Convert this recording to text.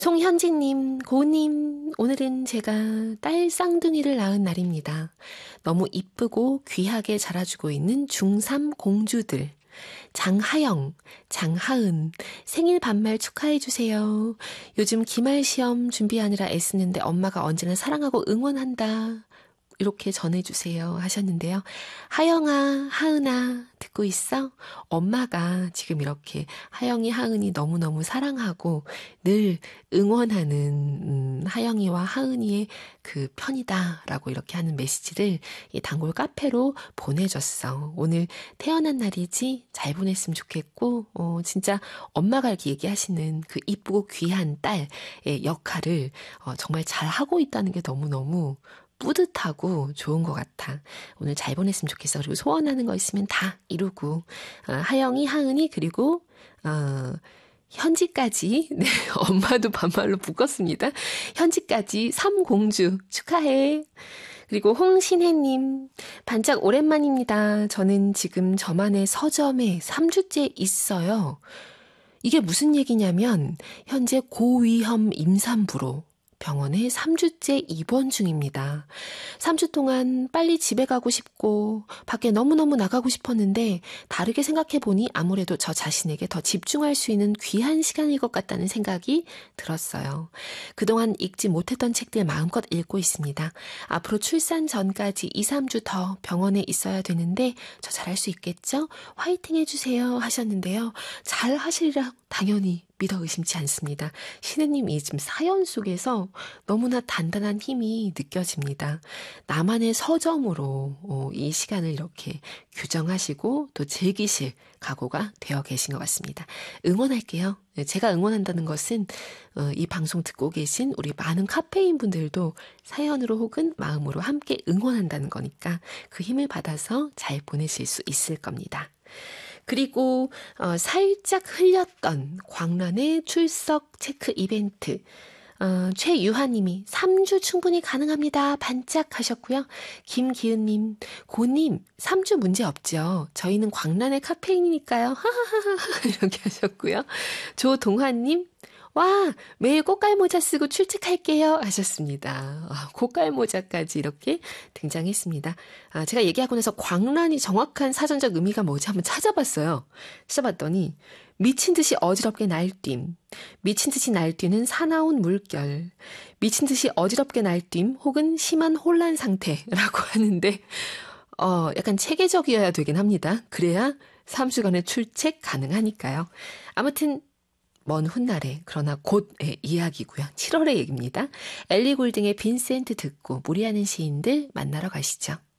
송현진님, 고님, 오늘은 제가 딸 쌍둥이를 낳은 날입니다. 너무 이쁘고 귀하게 자라주고 있는 중3 공주들. 장하영, 장하은, 생일 반말 축하해주세요. 요즘 기말 시험 준비하느라 애쓰는데 엄마가 언제나 사랑하고 응원한다. 이렇게 전해주세요 하셨는데요. 하영아, 하은아, 듣고 있어? 엄마가 지금 이렇게 하영이, 하은이 너무너무 사랑하고 늘 응원하는 하영이와 하은이의 그 편이다라고 이렇게 하는 메시지를 이 단골 카페로 보내줬어. 오늘 태어난 날이지? 잘 보냈으면 좋겠고, 진짜 엄마가 이렇게 얘기하시는 그 이쁘고 귀한 딸의 역할을 정말 잘 하고 있다는 게 너무너무 뿌듯하고 좋은 것 같아. 오늘 잘 보냈으면 좋겠어. 그리고 소원하는 거 있으면 다 이루고, 하영이, 하은이, 그리고, 현지까지, 네, 엄마도 반말로 묶었습니다. 현지까지 삼공주 축하해. 그리고 홍신혜님, 반짝 오랜만입니다. 저는 지금 저만의 서점에 3주째 있어요. 이게 무슨 얘기냐면, 현재 고위험 임산부로 병원에 3주째 입원 중입니다. 3주 동안 빨리 집에 가고 싶고 밖에 너무너무 나가고 싶었는데 다르게 생각해보니 아무래도 저 자신에게 더 집중할 수 있는 귀한 시간일 것 같다는 생각이 들었어요. 그동안 읽지 못했던 책들 마음껏 읽고 있습니다. 앞으로 출산 전까지 2, 3주 더 병원에 있어야 되는데 저 잘할 수 있겠죠? 화이팅 해주세요 하셨는데요. 잘 하시리라 당연히 믿어 의심치 않습니다. 신혜님이 지금 사연 속에서 너무나 단단한 힘이 느껴집니다. 나만의 서점으로 이 시간을 이렇게 규정하시고 또 즐기실 각오가 되어 계신 것 같습니다. 응원할게요. 제가 응원한다는 것은 이 방송 듣고 계신 우리 많은 카페인 분들도 사연으로 혹은 마음으로 함께 응원한다는 거니까 그 힘을 받아서 잘 보내실 수 있을 겁니다. 그리고 살짝 흘렸던 광란의 출석 체크 이벤트. 최유하님이 3주 충분히 가능합니다. 반짝 하셨고요. 김기은님, 고님 3주 문제 없죠. 저희는 광란의 카페인이니까요. 하하하하 이렇게 하셨고요. 조동환님, 와, 매일 꽃갈모자 쓰고 출첵할게요 하셨습니다. 꽃갈모자까지 이렇게 등장했습니다. 제가 얘기하고 나서 광란이 정확한 사전적 의미가 뭐지 한번 찾아봤어요. 찾아봤더니 미친 듯이 어지럽게 날뛴, 미친 듯이 날뛰는 사나운 물결, 미친 듯이 어지럽게 날뛴 혹은 심한 혼란 상태라고 하는데 약간 체계적이어야 되긴 합니다. 그래야 3주간의 출첵 가능하니까요. 아무튼 먼 훗날에 그러나 곧의 이야기고요. 7월의 얘기입니다. 엘리 골딩의 빈센트 듣고 무리하는 시인들 만나러 가시죠.